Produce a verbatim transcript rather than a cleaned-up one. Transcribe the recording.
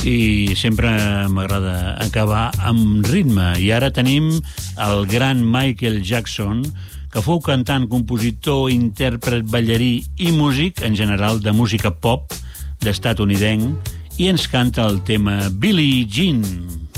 i sempre m'agrada acabar amb ritme. I ara tenim el gran Michael Jackson, que fou cantant, compositor, intèrpret, ballarí i músic, en general de música pop, d'estatunidenc, i ens canta el tema Billie Jean.